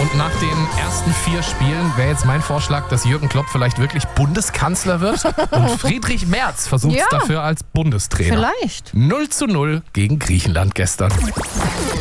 Und nach den ersten 4 Spielen wäre jetzt mein Vorschlag, dass Jürgen Klopp vielleicht wirklich Bundeskanzler wird und Friedrich Merz versucht es dafür als Bundestrainer. Vielleicht. 0:0 gegen Griechenland gestern.